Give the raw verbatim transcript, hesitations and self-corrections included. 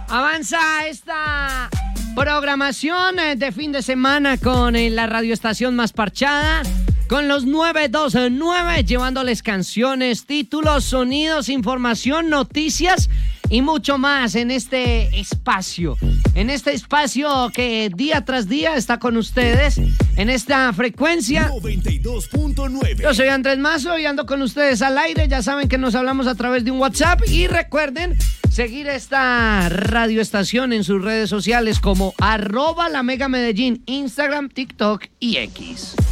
Avanza esta programación de fin de semana con la radioestación más parchada, con los nueve dos nueve, llevándoles canciones, títulos, sonidos, información, noticias y mucho más en este espacio. En este espacio que día tras día está con ustedes, en esta frecuencia noventa y dos punto nueve. Yo soy Andrés Mazo y ando con ustedes al aire. Ya saben que nos hablamos a través de un WhatsApp. Y recuerden seguir esta radioestación en sus redes sociales como arroba la Mega Medellín, Instagram, TikTok y X.